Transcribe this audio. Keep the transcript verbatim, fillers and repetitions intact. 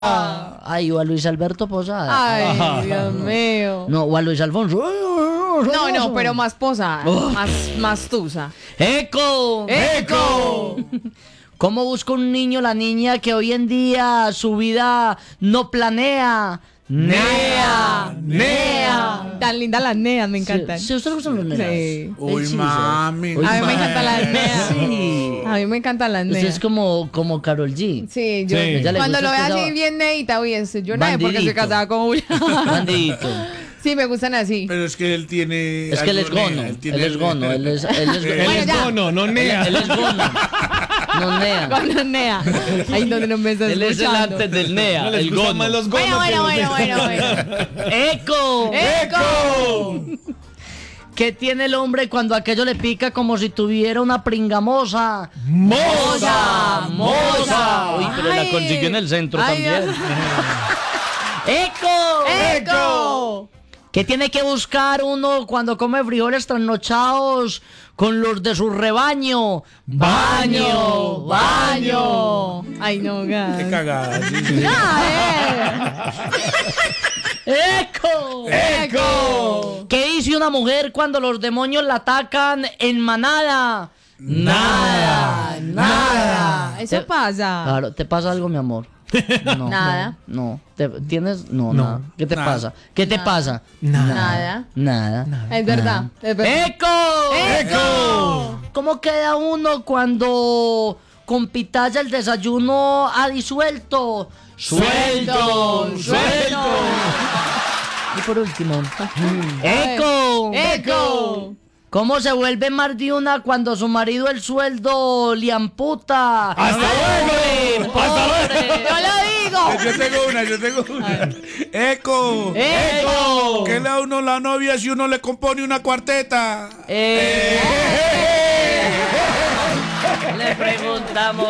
Ay, o a Luis Alberto Posada. Ay, Dios mío. No, o a Luis Alfonso. No, no, pero más posada, más, más tusa. ¡Eco! ¡Eco! ¿Cómo busca un niño la niña que hoy en día su vida no planea? ¡Nea! ¡Nea! Tan lindas las neas, me encantan. ¿Sí, ¿Ustedes gustan los neas? Sí. Uy, Sí, mami. Uy, A mí me mami. encantan las neas. Sí. A mí me encantan las Usted es neas. como, como Karol G. Sí, yo Sí. Ella le cuando gusta lo veo que así sea- bien neita, uy, es- yo no sé por qué Bandidito. estoy casada con Julián. Bandidito. Sí, me gustan así. Pero es que él tiene. Es que él es algo gono. nea, Él tiene- es gono. Él es, él es, Él Él Bueno, es ya. gono, no él, nea. él es gono. No nea. Con la nea. Ahí donde no me estás Él es el escuchando. antes del nea. No les el gustan gono. más los gonos Bueno, que bueno, los bueno, de- bueno, bueno. ¡Eco! ¡Eco! ¿Qué tiene el hombre cuando aquello le pica como si tuviera una pringamosa? ¡Moza! ¡Moza! Uy, pero la Ay. consiguió en el centro Ay, también. ¡Eco! ¡Eco! ¿Qué tiene que buscar uno cuando come frijoles trasnochados con los de su rebaño? ¡Baño! ¡Baño! Ay, no, Qué gas. cagada. sí, sí. Ah, ¡Eco! eh. ¡Eco! ¿Qué dice una mujer cuando los demonios la atacan en manada? Nada, Nada. Eso Te- pasa. Claro, ¿te pasa algo, mi amor? No, Nada. No, ¿Te- ¿tienes? No, No. nada. ¿Qué te Nada. pasa? ¿Qué te pasa? Nada. Nada. Es verdad. Es verdad. ¡Eco! ¡Eco! ¿Cómo queda uno cuando con pitaya el desayuno ha disuelto? Suelto, suelto. Y por último, ¡Eco! ¡Eco! ¿Cómo se vuelve más de una cuando su marido el sueldo le amputa? ¡Hasta luego! ¡Hasta luego! ¡Yo lo digo! Yo tengo una, yo tengo una. Eco. ¡Eco! ¿Qué le da uno la novia si uno le compone una cuarteta? Eh, Le preguntamos.